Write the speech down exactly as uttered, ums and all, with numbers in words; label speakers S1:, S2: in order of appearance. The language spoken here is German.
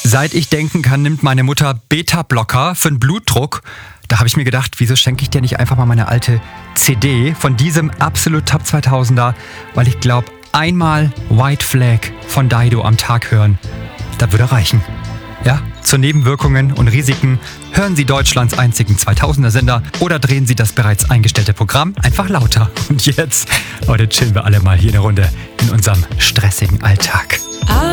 S1: Seit ich denken kann, nimmt meine Mutter Beta-Blocker für den Blutdruck. Da habe ich mir gedacht, wieso schenke ich dir nicht einfach mal meine alte C D von diesem absolut Top zweitausender, weil ich glaube, einmal White Flag von Dido am Tag hören, das würde reichen. Ja, zu Nebenwirkungen und Risiken hören Sie Deutschlands einzigen zweitausender-Sender oder drehen Sie das bereits eingestellte Programm einfach lauter. Und jetzt, heute chillen wir alle mal hier eine Runde in unserem stressigen Alltag.